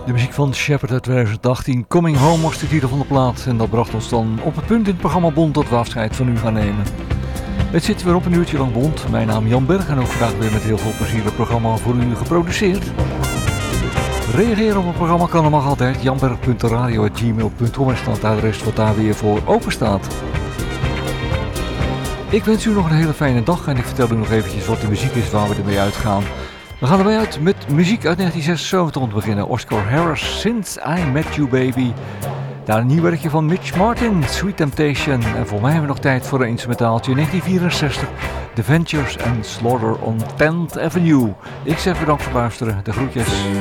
De muziek van Shepherd uit 2018, Coming Home was de titel van de plaat. En dat bracht ons dan op het punt in het programma Bond dat we afscheid van u gaan nemen. Het zit weer op een uurtje lang Bond. Mijn naam Jan Berg en ook vandaag weer met heel veel plezier het programma voor u geproduceerd. Reageren op het programma kan er mag altijd. janberg.radio@gmail.com is dan het adres wat daar weer voor open staat. Ik wens u nog een hele fijne dag en ik vertel u nog eventjes wat de muziek is waar we ermee uitgaan. We gaan erbij uit met muziek uit 1976 om te beginnen. Oscar Harris, Since I Met You Baby. Daar een nieuw werkje van Mitch Martin, Sweet Temptation. En voor mij hebben we nog tijd voor een instrumentaaltje. 1964, The Ventures and Slaughter on 10th Avenue. Ik zeg bedankt voor het luisteren. De groetjes.